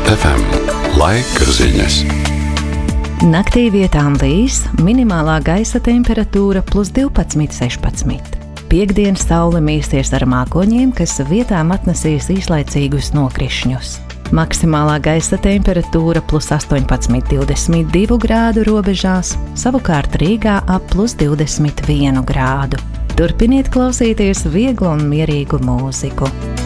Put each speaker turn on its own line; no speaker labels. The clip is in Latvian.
FM. Laika ziņas.
Naktī vietām līs, minimālā gaisa temperatūra +12–16. Piektdienas saule mīsties ar mākoņiem, kas vietām atnesīs īslaicīgus nokrišņus. Maksimālā gaisa temperatūra +18–22 grādu robežās, savukārt Rīgā ap +21 grādu. Turpiniet klausīties vieglu un mierīgu mūziku.